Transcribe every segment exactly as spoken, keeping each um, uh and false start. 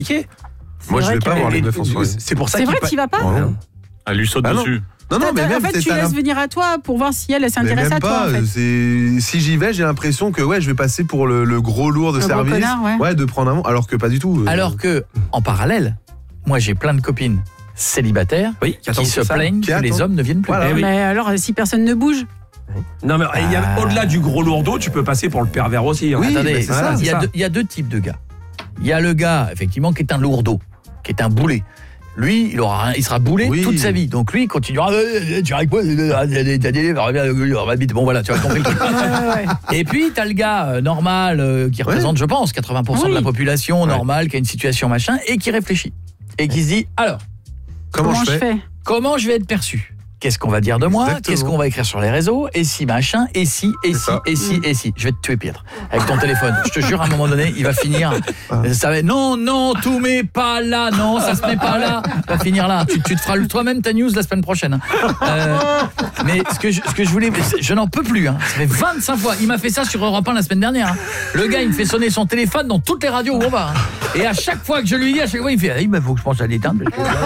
Moi, je vais pas voir les meufs en soirée. C'est pour ça C'est qu'il vrai, tu vas pas? Elle lui saute Ah non. dessus. Non, non, mais En même, fait, c'est tu ça, laisses là- venir à toi pour voir si elle, elle mais s'intéresse même à toi. pas, En fait. c'est... si j'y vais, j'ai l'impression que ouais, je vais passer pour le, le gros lourd de Le gros service. connard, ouais. de prendre un vent, alors que pas du tout. Alors que, en parallèle, moi j'ai plein de copines célibataires Oui, qui attendent qui se que ça. plaignent Qui que les attendent. hommes ne viennent plus. Voilà. Eh oui. Mais alors, si personne ne bouge, Non, mais il y a, Ah. au-delà du gros lourdeau, tu peux passer pour le pervers aussi. hein. Oui, Attendez, mais c'est ça, il y, c'est a ça. deux- il y a deux types de gars. Il y a le gars, effectivement, qui est un lourdeau, qui est un boulet. Lui, il, aura, rien- il sera boulé Oui. toute sa vie. Donc lui, il continuera. Euh, tu arrives quoi Bon, voilà, tu as compris le truc. Et puis, t'as le gars euh, normal, euh, qui représente, je pense, quatre-vingts pour cent de la Oui. population, normal, qui a une situation machin, et qui réfléchit. Et qui se dit, alors, comment, je fais, comment je vais être perçu ? Qu'est-ce qu'on va dire de moi ? Exactement. Qu'est-ce qu'on va écrire sur les réseaux ? Et si machin ? Et si Et C'est si ça. Et si Et si Je vais te tuer, Pietre, avec ton téléphone. Je te jure, à un moment donné, il va finir. Ça va. Non, non, tout met pas là. Non, ça se met pas là. Il va finir là. Tu, tu te feras toi-même ta news la semaine prochaine. Euh, mais ce que je, ce que je voulais, je n'en peux plus. Hein. Ça fait vingt-cinq fois. Il m'a fait ça sur Europe un la semaine dernière. Hein. Le gars, il me fait sonner son téléphone dans toutes les radios où on va. Hein. Et à chaque fois que je lui dis, à chaque fois, il fait, il bah, faut que je pense à l'éteindre.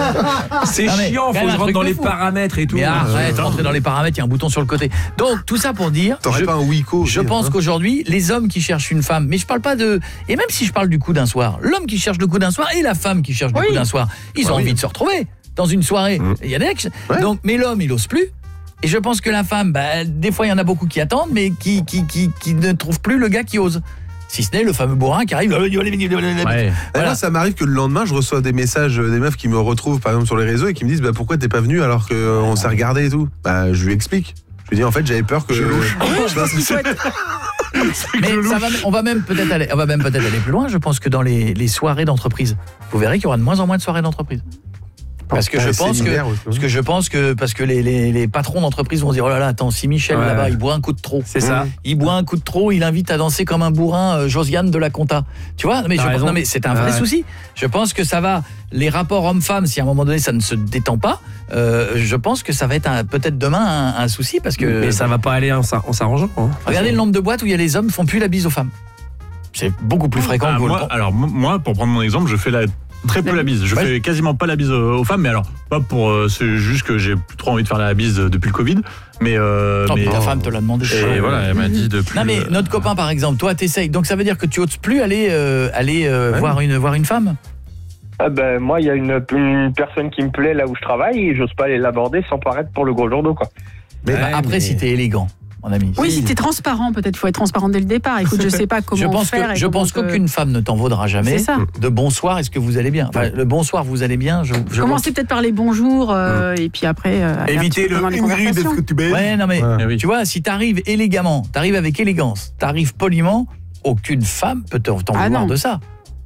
C'est Non, mais chiant, quand même faut un se rendre truc dans de les fou. paramètres et tout. Mais arrête, Euh, rentrer dans les paramètres, il y a un bouton sur le côté. Donc, tout ça pour dire... T'aurais je- pas un Wiko Je aussi, pense hein. qu'aujourd'hui, les hommes qui cherchent une femme, mais je parle pas de... Et même si je parle du coup d'un soir, l'homme qui cherche le coup d'un soir et la femme qui cherche le Oui. coup d'un soir, ils ont Ouais, envie oui. de se retrouver dans une soirée. Mmh. Il y a des ex. Ouais. Donc, mais l'homme, il ose plus. Et je pense que la femme, bah, des fois, il y en a beaucoup qui attendent, mais qui, qui, qui, qui ne trouvent plus le gars qui ose. Si ce n'est le fameux bourrin qui arrive... Ouais. Et Voilà. Moi, ça m'arrive que le lendemain, je reçois des messages euh, des meufs qui me retrouvent, par exemple, sur les réseaux et qui me disent bah, pourquoi t'es pas venu alors qu'on s'est regardé et tout. Bah, je lui explique. Je lui dis en fait, j'avais peur que. oui, je pense qu'il faut être... Mais ça va, on va même peut-être aller, on va même peut-être aller plus loin. Je pense que dans les, les soirées d'entreprise, vous verrez qu'il y aura de moins en moins de soirées d'entreprise. Parce que je Ouais, pense que, séminaire aussi. parce que je pense que, parce que les, les, les patrons d'entreprise vont se dire oh là là, attends, si Michel Ouais. là-bas, il boit un coup de trop. C'est ça. Il boit un coup de trop, il invite à danser comme un bourrin euh, Josiane de la Compta. Tu vois, mais, T'as je, raison. non, mais c'est un vrai Ouais. souci. Je pense que ça va, les rapports hommes-femmes, si à un moment donné ça ne se détend pas, euh, je pense que ça va être un- peut-être demain un, un souci parce que. Mais ça va pas aller en s'ar- en s'arrangeant. hein. Regardez le nombre de boîtes où il y a les hommes font plus la bise aux femmes. C'est beaucoup plus fréquent Ah, que vous le moi, pensez. alors m- moi, pour prendre mon exemple, je fais la, très peu la bise. Je Ouais. fais quasiment pas la bise aux, aux femmes, mais alors pas pour, euh, c'est juste que j'ai plus trop envie de faire la bise depuis le Covid, mais. Euh, Oh, mais mais ta femme te l'a demandé. et voilà, elle m'a dit de plus. Non mais euh, notre copain par exemple, toi t'essayes, donc ça veut dire que tu oses plus aller euh, aller euh, Ouais. voir une voir une femme. Ah ben, moi, il y a une, une personne qui me plaît là où je travaille et j'ose pas aller l'aborder sans paraître pour le gros jour d'eau, quoi. Mais Bah, Ouais, après mais- si t'es élégant, mon ami. Oui, si t'es transparent, peut-être il faut être transparent dès le départ. Écoute, je sais pas comment je pense faire. que et je comment pense te- qu'aucune femme ne t'en vaudra jamais. C'est ça. De bonsoir, est-ce que vous allez bien Enfin, le bonsoir, vous allez bien. Je, je Commencer peut-être par les bonjours euh, et puis après euh, aller un petit Éviter peu plus le loin les Ingrid, est-ce conversations. que tu baises Ouais, non mais Ouais. eh oui. tu vois, si t'arrives élégamment, t'arrives avec élégance, t'arrives poliment, aucune femme peut te- t'en Ah vouloir non. de ça.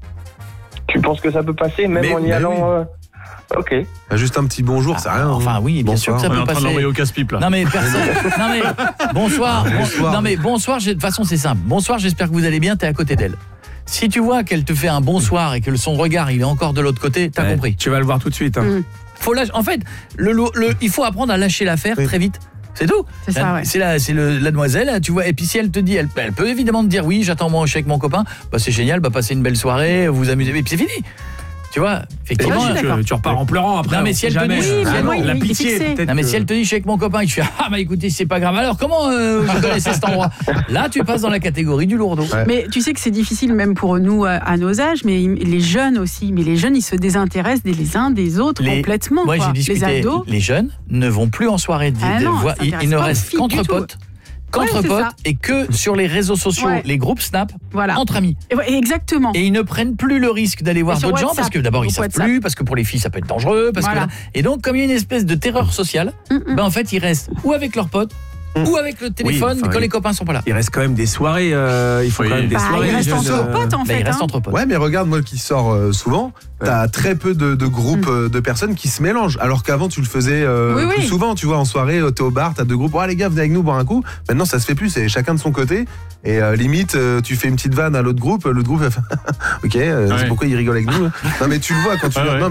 Tu penses que ça peut passer, même Mais- en y mais allant oui. euh, Ok. Bah, juste un petit bonjour, c'est rien. Enfin hein. oui, bien sûr que ça On est peut en train de passer. l'envoyer au casse-pipe là. Non mais personne. Non mais bonsoir. bon- Bonsoir. Non mais bonsoir. j'ai- De toute façon c'est simple. Bonsoir. J'espère que vous allez bien. T'es à côté d'elle. Si tu vois qu'elle te fait un bonsoir et que son regard il est encore de l'autre côté, t'as Ouais, compris. Tu vas le voir tout de suite. hein. Mm. Faut lâcher- En fait, le, le- le- il faut apprendre à lâcher l'affaire Oui. très vite. C'est tout. C'est ça, La- ouais. C'est la, c'est le- la demoiselle, tu vois. Et puis si elle te dit, elle, elle peut évidemment te dire oui, j'attends moi, je suis avec mon copain. Bah c'est génial, bah passez une belle soirée, vous amusez. Et puis c'est fini. Tu vois, Et effectivement. je suis tu, d'accord. tu repars en pleurant après. Non, mais on si sait elle te jamais. dit- Oui, Ah mais non, moi, il la est pitié, fixé. peut-être. Non mais que- si elle te dit je suis avec mon copain et que je fais ah bah écoutez c'est pas grave alors comment euh, vous connaissez cet endroit là tu passes dans la catégorie du lourdeau. Ouais. Mais tu sais que c'est difficile même pour nous à, à nos âges, mais ils- les jeunes aussi. Mais les jeunes, ils se désintéressent des les uns des autres Les- complètement. Moi quoi. j'ai discuté Les ados. les jeunes ne vont plus en soirée de- Ah de- non, voient- ça ils, intéresse ils ne pas aux restent filles qu'entre du tout. potes qu'entre Ouais, c'est potes ça. et que sur les réseaux sociaux Ouais. les groupes Snap Voilà. entre amis Et ouais, Exactement. et ils ne prennent plus le risque d'aller voir sur d'autres gens WhatsApp, parce que d'abord ils groupe savent WhatsApp. plus parce que pour les filles ça peut être dangereux parce Voilà. que et donc comme il y a une espèce de terreur sociale Mm, mm. ben en fait ils restent ou avec leurs potes ou avec le téléphone enfin, quand oui. les copains sont pas là. Il reste quand même des soirées. euh, il faut Oui. quand même des Bah, soirées. ils restent les jeunes, entre euh, potes en Ben, fait. ils restent hein. entre potes. Ouais, mais regarde, moi qui sors euh, souvent, t'as très peu de, de groupes euh, de personnes qui se mélangent. Alors qu'avant, tu le faisais euh, Oui, plus oui. souvent, tu vois, en soirée, euh, t'es au bar, t'as deux groupes. Oh, les gars, venez avec nous boire un coup. Maintenant, ça se fait plus, c'est chacun de son côté. Et euh, limite, euh, tu fais une petite vanne à l'autre groupe, l'autre groupe, elle fait ok, euh, Ouais. c'est pourquoi il rigole avec nous. Non, mais tu le vois quand tu. Ouais, ouais. Non, mais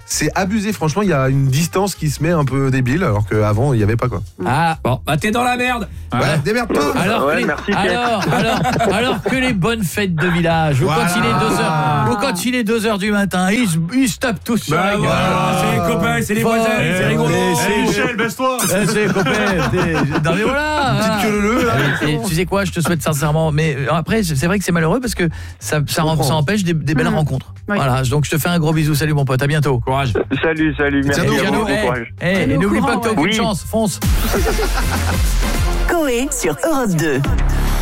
c'est abusé. Franchement, il y a une distance qui se met un peu débile, alors qu'avant, il n'y avait pas quoi. Ah, Bon, bah t'es dans la merde. Ouais, démerde-toi. alors, Ouais, que les, merci, Pierre. alors, alors, alors que les bonnes fêtes de village, ou Voilà. quand il est deux heures, ou quand il est deux heures du matin, ils, se- ils se tapent tous sur Bah la gueule. voilà, c'est les copains, c'est les Bon, voisins, c'est eh, rigolo. eh, Allez, Michel, baisse-toi. Eh, c'est les copains. t'es- Non mais voilà. Petite queue leu, là. Et, et tu sais quoi, je te souhaite sincèrement, mais euh, après c'est vrai que c'est malheureux parce que ça, ça, rend- ça empêche des, des belles Mmh. rencontres. Oui. Voilà, donc je te fais un gros bisou, salut mon pote, à bientôt. Courage. Salut, salut, merci Tiens-nous, à vous, Tiens-nous, bon eh, courage. eh, et Tiens-nous au n'oublie pas courant, que t'as ouais. aucune Oui. chance, fonce. Coé sur Europe deux.